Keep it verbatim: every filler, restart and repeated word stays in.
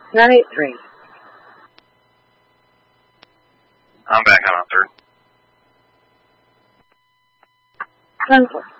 nine eight three. I'm back on a third. ten four.